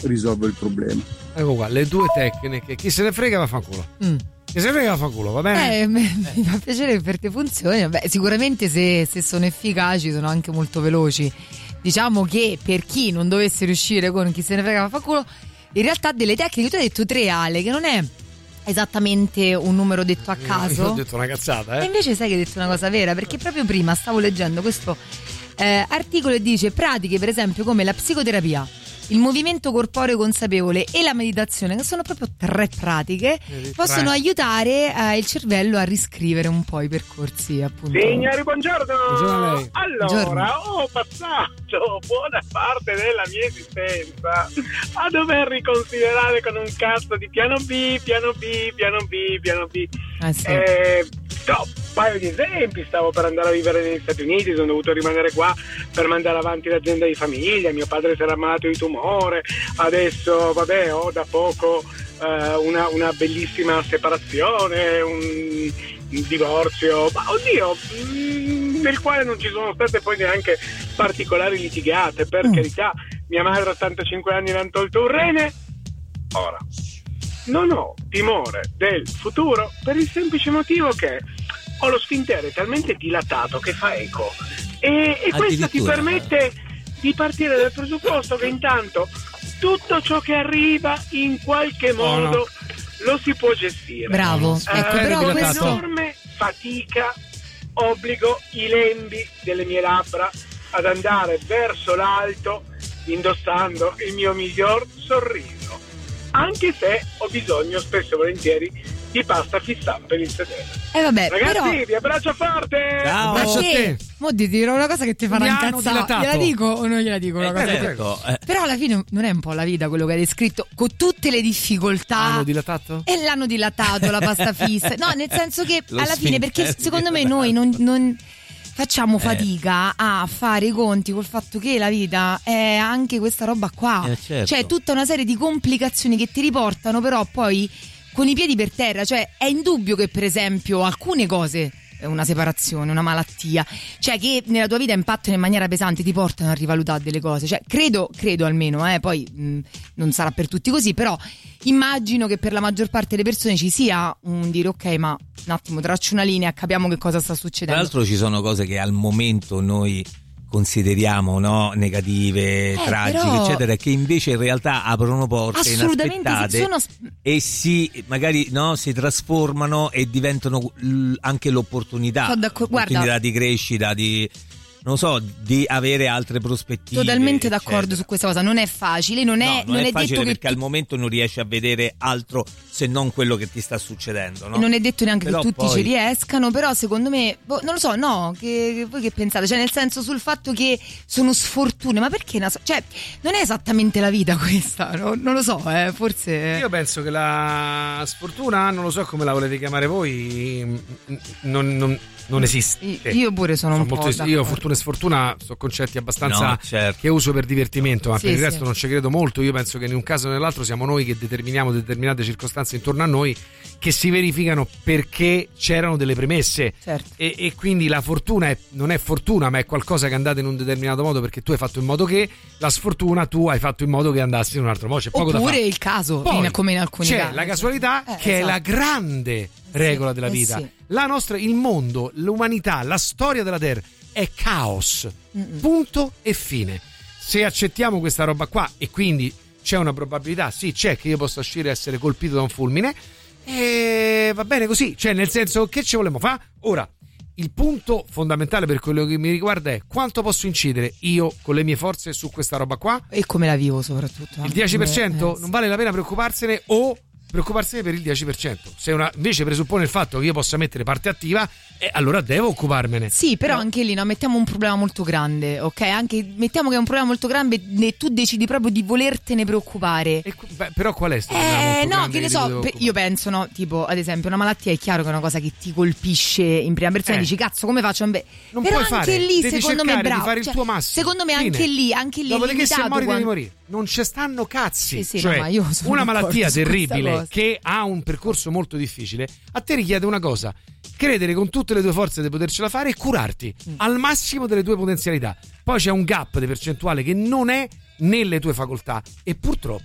risolvo il problema. Ecco qua, le due tecniche. Chi se ne frega vaffanculo. Chi se ne frega vaffanculo, va bene? Mi fa piacere che per te funzioni. Vabbè, sicuramente se sono efficaci sono anche molto veloci. Diciamo che per chi non dovesse riuscire con chi se ne frega vaffanculo, in realtà delle tecniche, tu hai detto 3, Ale, che non è esattamente un numero detto a caso. Io ho detto una cazzata, E invece sai che hai detto una cosa vera, perché proprio prima stavo leggendo questo articolo e dice: pratiche per esempio come la psicoterapia, il movimento corporeo consapevole e la meditazione, che sono proprio 3 pratiche, possono aiutare il cervello a riscrivere un po' i percorsi, appunto. Signori, buongiorno. Buongiorno a lei. Allora, Buongiorno. ho passato buona parte della mia esistenza a dover riconsiderare con un cazzo di piano B. Sì. No, un paio di esempi: stavo per andare a vivere negli Stati Uniti, sono dovuto rimanere qua per mandare avanti l'azienda di famiglia, mio padre si era ammalato di tumore, adesso vabbè ho da poco una bellissima separazione, un divorzio, ma oddio, nel quale non ci sono state poi neanche particolari litigate, per carità. Mia madre a 85 anni le hanno tolto un rene. Ora, non ho timore del futuro per il semplice motivo che ho lo sfintere talmente dilatato che fa eco e questo ti permette di partire dal presupposto che intanto tutto ciò che arriva in qualche modo lo si può gestire. Bravo. Ecco, però con questo... enorme fatica obbligo i lembi delle mie labbra ad andare verso l'alto indossando il mio miglior sorriso, anche se ho bisogno spesso e volentieri di pasta fissata per il sedere. Vabbè, ragazzi, però... vi abbraccio forte. Ciao. Ma che? Mo ti dirò una cosa che ti farà incazzare. Gliela dico o non gliela dico una cosa? Prego. Però alla fine non è un po' la vita quello che hai descritto, con tutte le difficoltà. L'hanno dilatato? E l'hanno dilatato, la pasta fissa. No, nel senso che Lo alla fine, perché sfintere secondo me noi non facciamo fatica a fare i conti col fatto che la vita è anche questa roba qua. Certo. Cioè tutta una serie di complicazioni che ti riportano però poi con i piedi per terra. Cioè è indubbio che per esempio alcune cose, una separazione, una malattia, cioè che nella tua vita impattano in maniera pesante, ti portano a rivalutare delle cose. Cioè credo almeno, poi non sarà per tutti così, però immagino che per la maggior parte delle persone ci sia un dire ok, ma un attimo, traccio una linea, capiamo che cosa sta Tra succedendo. l'altro ci sono cose che al momento noi consideriamo negative, tragiche, però... eccetera, che invece in realtà aprono porte inaspettate e magari si trasformano e diventano anche l'opportunità di crescita, di avere altre prospettive. Totalmente d'accordo su questa cosa. Non è facile, non è facile, detto perché che al momento non riesci a vedere altro se non quello che ti sta succedendo, no? Non è detto neanche però che tutti poi... ci riescano, però secondo me non lo so, che voi che pensate? Cioè nel senso, sul fatto che sono sfortune, ma perché cioè non è esattamente la vita questa, non lo so, forse io penso che la sfortuna, non lo so come la volete chiamare voi, non esiste. Io pure sono un po' io fortuna e sfortuna sono concetti abbastanza che uso per divertimento, ma per il resto non ci credo molto. Io penso che in un caso o nell'altro siamo noi che determiniamo determinate circostanze intorno a noi che si verificano perché c'erano delle premesse, certo. E quindi la fortuna non è fortuna, ma è qualcosa che è andato in un determinato modo perché tu hai fatto in modo che, la sfortuna tu hai fatto in modo che andassi in un altro modo. C'è poco oppure da fare. il caso, Poi, come in alcuni c'è casi la casualità che è la grande regola della vita. Il mondo, l'umanità, la storia della Terra è caos. Punto e fine. Se accettiamo questa roba qua, e quindi c'è una probabilità, c'è, che io possa uscire e essere colpito da un fulmine, e va bene così. Cioè, nel senso, che ci vogliamo fare? Ora, il punto fondamentale per quello che mi riguarda è quanto posso incidere io con le mie forze su questa roba qua, e come la vivo soprattutto. Il 10% non vale la pena preoccuparsene, o preoccuparsene per il 10%. Se invece presuppone il fatto che io possa mettere parte attiva, allora devo occuparmene. Sì, però anche lì mettiamo un problema molto grande, ok? Anche mettiamo che è un problema molto grande e tu decidi proprio di volertene preoccupare. Però qual è questo problema molto che ne so, io penso, tipo ad esempio una malattia è chiaro che è una cosa che ti colpisce in prima persona, dici cazzo come faccio? Non però puoi anche fare, lì devi secondo me di fare il tuo massimo. Secondo me anche lì dopodiché se muori devi quando... morire, non ci stanno cazzi. Cioè, ma io sono una malattia su terribile che ha un percorso molto difficile, a te richiede una cosa: credere con tutte le tue forze di potercela fare e curarti al massimo delle tue potenzialità. Poi c'è un gap di percentuale che non è nelle tue facoltà, e purtroppo